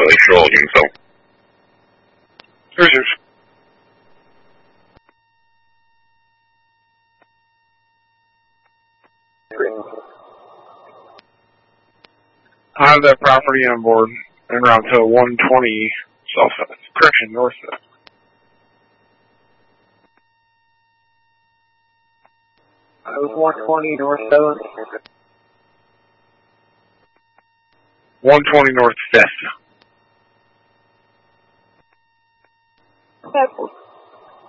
需要营造。 Cruisers. I have that property on board en route to 120 south, correction, north. 120 north 7. 120 north 5th. That's